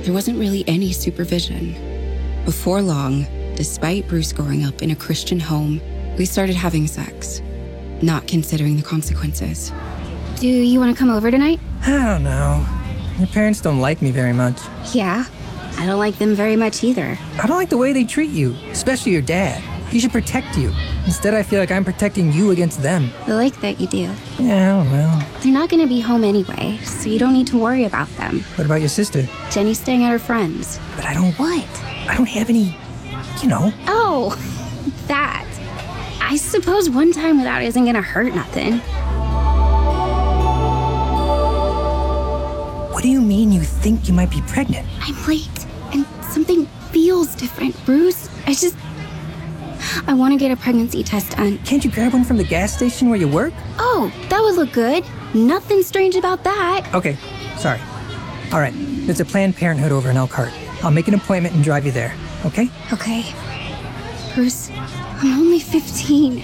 there wasn't really any supervision. Before long, despite Bruce growing up in a Christian home, we started having sex, not considering the consequences. Do you want to come over tonight? I don't know. Your parents don't like me very much. Yeah, I don't like them very much either. I don't like the way they treat you, especially your dad. He should protect you. Instead, I feel like I'm protecting you against them. I like that you do. Yeah, well. They're not going to be home anyway, so you don't need to worry about them. What about your sister? Jenny's staying at her friend's. But I don't... What? I don't have any, Oh, that. I suppose one time without isn't going to hurt nothing. What do you mean you think you might be pregnant? I'm late, and something feels different, Bruce. I want to get a pregnancy test done. Can't you grab one from the gas station where you work? Oh, that would look good. Nothing strange about that. Okay, sorry. All right, there's a Planned Parenthood over in Elkhart. I'll make an appointment and drive you there, okay? Okay. Bruce, I'm only 15.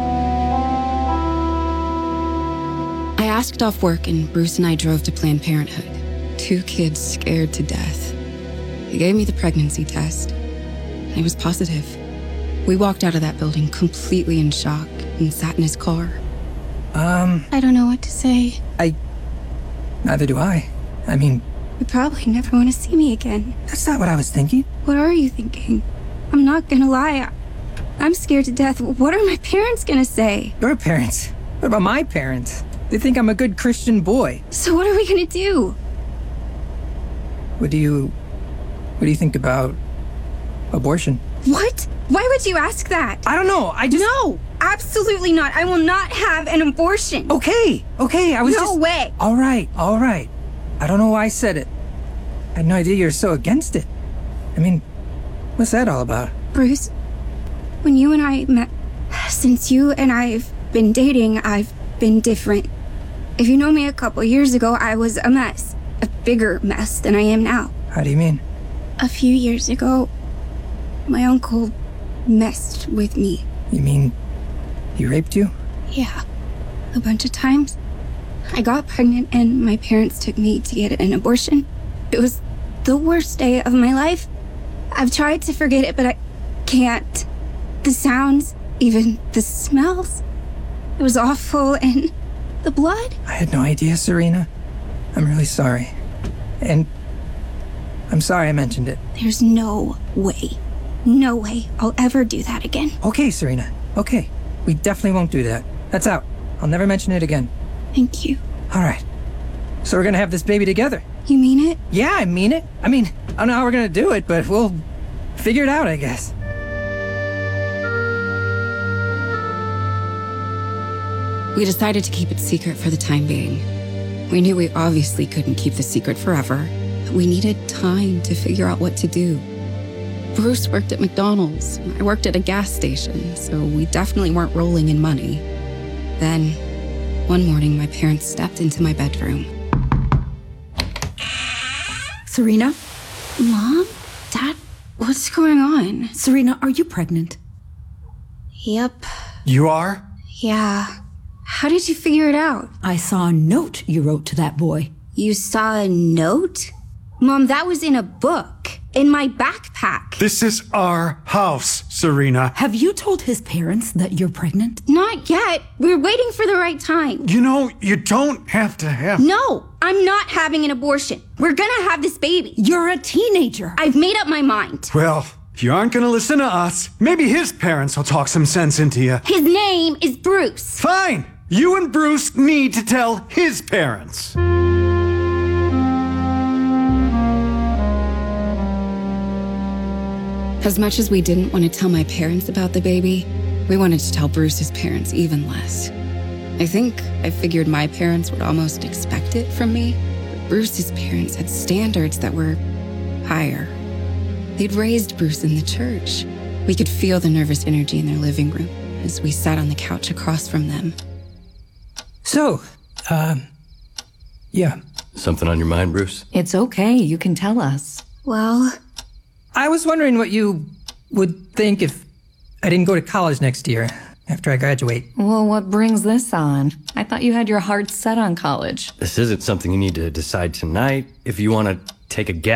I asked off work and Bruce and I drove to Planned Parenthood. 2 kids scared to death. He gave me the pregnancy test. It was positive. We walked out of that building completely in shock and sat in his car. I don't know what to say. Neither do I. I mean... You probably never want to see me again. That's not what I was thinking. What are you thinking? I'm not gonna lie. I'm scared to death. What are my parents gonna say? Your parents? What about my parents? They think I'm a good Christian boy. So what are we gonna do? What do you think about abortion? What? Why would you ask that? I don't know. No! Absolutely not. I will not have an abortion. Okay, I was No way. All right. I don't know why I said it. I had no idea you were so against it. I mean, what's that all about? Bruce, when you and I met, since you and I've been dating, I've been different. If you know me a couple years ago, I was a mess. A bigger mess than I am now. How do you mean? A few years ago, my uncle messed with me. You mean he raped you? Yeah, a bunch of times. I got pregnant and my parents took me to get an abortion. It was the worst day of my life. I've tried to forget it, but I can't. The sounds, even the smells. It was awful, and the blood. I had no idea, Serena. I'm really sorry. And I'm sorry I mentioned it. There's no way I'll ever do that again. Okay, Serena. Okay. We definitely won't do that. That's out. I'll never mention it again. Thank you. All right. So we're gonna have this baby together. You mean it? Yeah, I mean it. I don't know how we're gonna do it, but we'll figure it out, I guess. We decided to keep it secret for the time being. We knew we obviously couldn't keep the secret forever. We needed time to figure out what to do. Bruce worked at McDonald's, and I worked at a gas station, so we definitely weren't rolling in money. Then, one morning, my parents stepped into my bedroom. Serena? Mom? Dad? What's going on? Serena, are you pregnant? Yep. You are? Yeah. How did you figure it out? I saw a note you wrote to that boy. You saw a note? Mom, that was in a book. In my backpack. This is our house, Serena. Have you told his parents that you're pregnant? Not yet. We're waiting for the right time. You know, you don't have to have... No, I'm not having an abortion. We're gonna have this baby. You're a teenager. I've made up my mind. Well, if you aren't gonna listen to us, maybe his parents will talk some sense into you. His name is Bruce. Fine. You and Bruce need to tell his parents. As much as we didn't want to tell my parents about the baby, we wanted to tell Bruce's parents even less. I think I figured my parents would almost expect it from me, but Bruce's parents had standards that were higher. They'd raised Bruce in the church. We could feel the nervous energy in their living room as we sat on the couch across from them. So, yeah. Something on your mind, Bruce? It's okay, you can tell us. Well, I was wondering what you would think if I didn't go to college next year after I graduate. Well, what brings this on? I thought you had your heart set on college. This isn't something you need to decide tonight. If you want to take a guess.